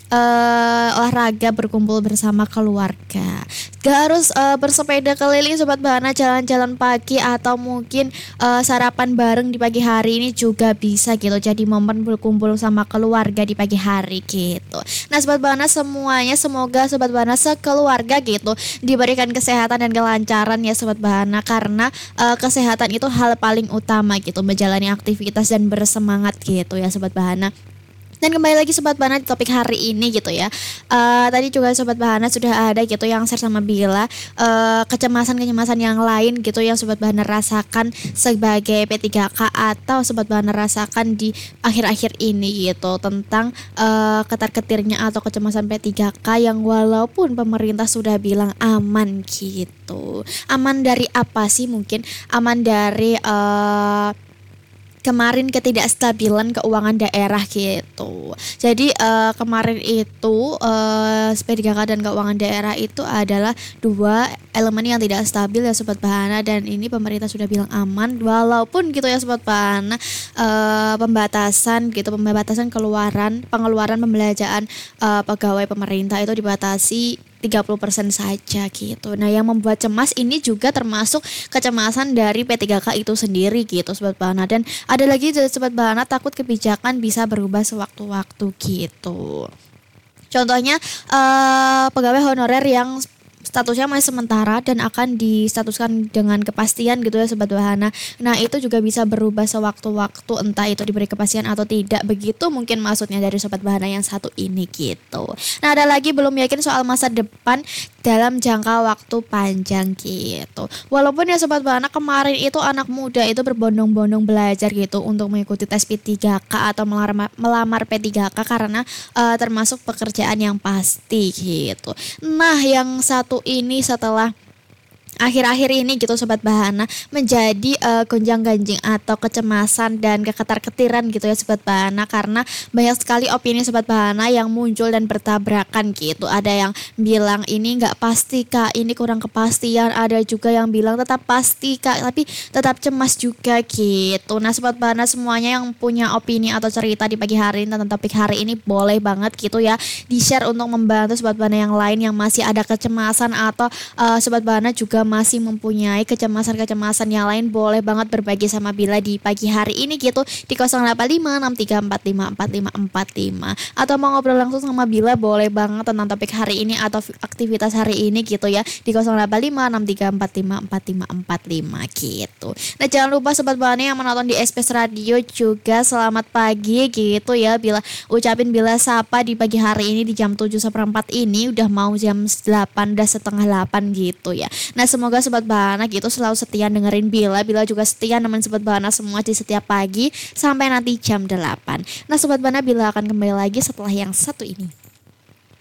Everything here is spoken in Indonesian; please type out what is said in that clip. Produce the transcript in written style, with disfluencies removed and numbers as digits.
olahraga berkumpul bersama keluarga. Gak harus bersepeda keliling Sobat Bahana, jalan-jalan pagi atau mungkin sarapan bareng di pagi hari ini juga bisa gitu. Jadi momen berkumpul sama keluarga di pagi hari gitu. Nah Sobat Bahana semuanya, semoga Sobat Bahana sekeluarga gitu diberikan kesehatan dan kelancaran ya Sobat Bahana. Karena kesehatan itu hal paling utama gitu, menjalani aktivitas dan bersemangat gitu ya Sobat Bahana. Dan kembali lagi Sobat Bahana di topik hari ini gitu ya. Tadi juga Sobat Bahana sudah ada gitu yang share sama Bila kecemasan-kecemasan yang lain gitu yang Sobat Bahana rasakan sebagai P3K atau Sobat Bahana rasakan di akhir-akhir ini gitu, tentang ketar-ketirnya atau kecemasan P3K yang walaupun pemerintah sudah bilang aman gitu. Aman dari apa sih? Mungkin aman dari kemarin ketidakstabilan keuangan daerah gitu. Jadi kemarin itu P3K dan keuangan daerah itu adalah dua elemen yang tidak stabil ya Sobat Bahana, dan ini pemerintah sudah bilang aman walaupun gitu ya Sobat Bahana, pembatasan pengeluaran pembelanjaan pegawai pemerintah itu dibatasi 30% saja gitu. Nah yang membuat cemas ini juga termasuk kecemasan dari P3K itu sendiri gitu Sobat Bahana. Dan ada lagi Sobat Bahana takut kebijakan bisa berubah sewaktu-waktu gitu. Contohnya pegawai honorer yang statusnya masih sementara dan akan distatuskan dengan kepastian gitu ya Sobat Bahana. Nah itu juga bisa berubah sewaktu-waktu, entah itu diberi kepastian atau tidak, begitu mungkin maksudnya dari Sobat Bahana yang satu ini gitu. Nah ada lagi belum yakin soal masa depan dalam jangka waktu panjang gitu. Walaupun ya Sobat Bahana kemarin itu anak muda itu berbondong-bondong belajar gitu untuk mengikuti tes P3K atau melamar P3K karena termasuk pekerjaan yang pasti gitu. Nah yang satu ini setelah akhir-akhir ini gitu Sobat Bahana menjadi gonjang-ganjing atau kecemasan dan keketar-ketiran gitu ya Sobat Bahana, karena banyak sekali opini Sobat Bahana yang muncul dan bertabrakan gitu. Ada yang bilang ini nggak pasti Kak, ini kurang kepastian. Ada juga yang bilang tetap pasti Kak, tapi tetap cemas juga gitu. Nah Sobat Bahana semuanya yang punya opini atau cerita di pagi hari ini tentang topik hari ini boleh banget gitu ya di-share untuk membantu Sobat Bahana yang lain yang masih ada kecemasan atau Sobat Bahana juga masih mempunyai kecemasan-kecemasan yang lain, boleh banget berbagi sama Bila di pagi hari ini gitu di 085634545545, atau mau ngobrol langsung sama Bila boleh banget tentang topik hari ini atau aktivitas hari ini gitu ya di 085634545545 gitu. Nah jangan lupa Sobat Bahana yang menonton di SPS Radio juga selamat pagi gitu ya. Bila ucapin Bila sapa di pagi hari ini di jam 7:04 ini, udah mau jam 8 udah setengah 8 gitu ya. Nah semoga Sobat Bahana gitu selalu setia dengerin Bila juga setia nemenin Sobat Bahana semua di setiap pagi sampai nanti jam 8. Nah Sobat Bahana, Bila akan kembali lagi setelah yang satu ini.